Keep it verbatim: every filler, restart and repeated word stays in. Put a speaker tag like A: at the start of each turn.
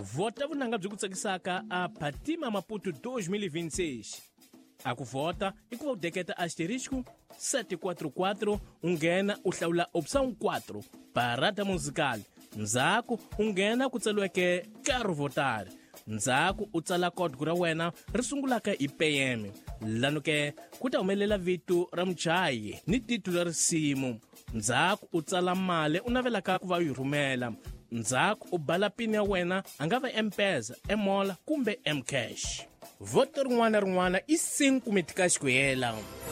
A: Vota vunanga byi ku tsakisaka a Patima Maputo dois mil e vinte e seis. A ku vota i ku va u deketa asterisco sete quatro quatro, u nghena u hlawula opção quatro, parada musical. Ndzhaku u nghena ku tsaliweke Quero votar. Ndzhaku u tsala code ra wena ri sungulaka hi P M. Lano ke ku ta humelela vito ra muchayi ni titulu ra risimu. Ndzhaku u tsala mali u navelaka ku va u yi rhumela. Ndzhaku u bala pin ya wena a nga va M-Pesa, M-Mola kumbe M-Cash. Voto rin'wana na rin'wana i cinco meticais ku hela.